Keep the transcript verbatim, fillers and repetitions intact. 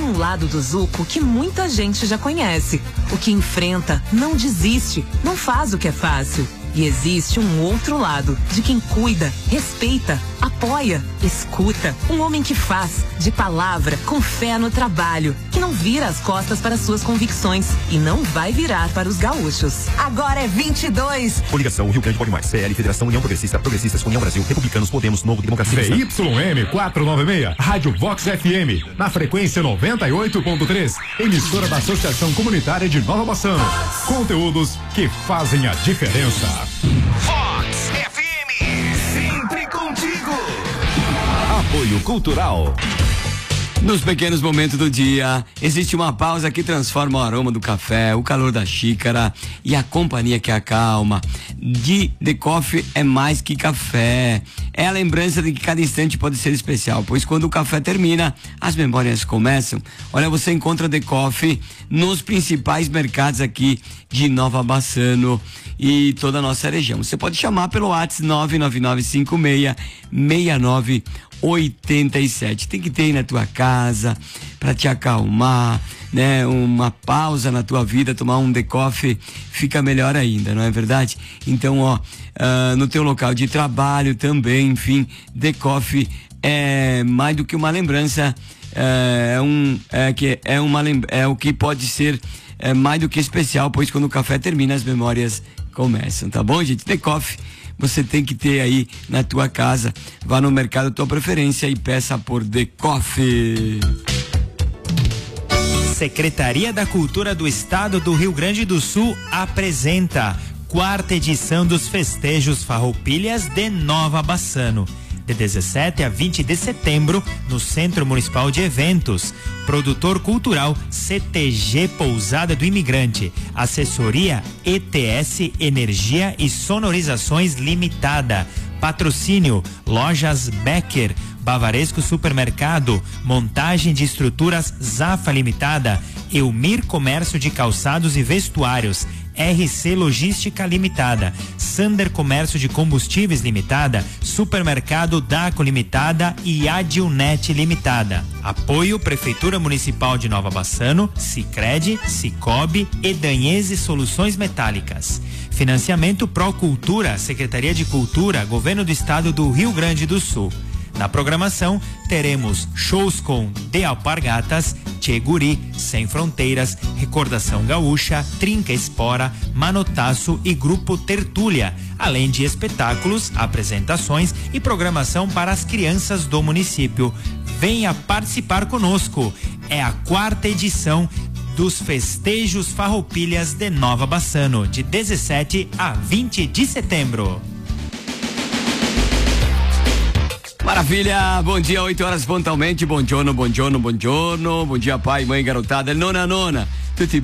um lado do Zuco que muita gente já conhece. O que enfrenta, não desiste, não faz o que é fácil. E existe um outro lado, de quem cuida, respeita, apoia, escuta. Um homem que faz, de palavra, com fé no trabalho, que não vira as costas para suas convicções e não vai virar para os gaúchos. Agora é vinte e dois. Coligação Rio Grande Pode Mais, C L, Federação União Progressista, Progressistas, União Brasil, Republicanos, Podemos, Novo, Democracia. V Y M quatrocentos e noventa e seis, Rádio Vox F M, na frequência noventa e oito ponto três, emissora da Associação Comunitária de Nova Bassano. Conteúdos que fazem a diferença. Vox F M, sempre contigo. Apoio Cultural. Nos pequenos momentos do dia, existe uma pausa que transforma o aroma do café, o calor da xícara e a companhia que acalma. De The Coffee é mais que café. É a lembrança de que cada instante pode ser especial, pois quando o café termina, as memórias começam. Olha, você encontra The Coffee nos principais mercados aqui de Nova Bassano e toda a nossa região. Você pode chamar pelo WhatsApp nove nove nove cinco seis seis nove oitenta e sete. Tem que ter aí na tua casa para te acalmar, né? Uma pausa na tua vida, tomar um The Coffee fica melhor ainda, não é verdade? Então, ó, uh, no teu local de trabalho também, enfim, The Coffee é mais do que uma lembrança, é um é que é uma é o que pode ser é mais do que especial, pois quando o café termina as memórias começam, tá bom, gente? The Coffee você tem que ter aí na tua casa. Vá no mercado tua preferência e peça por The Coffee. Secretaria da Cultura do Estado do Rio Grande do Sul apresenta quarta edição dos festejos Farroupilhas de Nova Bassano, de dezessete a vinte de setembro, no Centro Municipal de Eventos. Produtor cultural C T G Pousada do Imigrante. Assessoria E T S Energia e Sonorizações Limitada. Patrocínio Lojas Becker, Bavaresco Supermercado, Montagem de Estruturas Zafa Limitada, Eumir Comércio de Calçados e Vestuários, R C Logística Limitada, Sander Comércio de Combustíveis Limitada, Supermercado Daco Limitada e Adilnet Limitada. Apoio Prefeitura Municipal de Nova Bassano, Sicredi, Cicobi e Danhese Soluções Metálicas. Financiamento Procultura, Secretaria de Cultura, Governo do Estado do Rio Grande do Sul. Na programação, teremos shows com De Alpargatas, Tchê Guri, Sem Fronteiras, Recordação Gaúcha, Trinca Espora, Manotaço e Grupo Tertúlia, além de espetáculos, apresentações e programação para as crianças do município. Venha participar conosco. É a quarta edição dos festejos Farroupilhas de Nova Bassano, de dezessete a vinte de setembro. Maravilha, bom dia, oito horas pontualmente, bom giorno, bom giorno, bom giorno, bom dia pai, mãe, garotada, nona, nona, tutti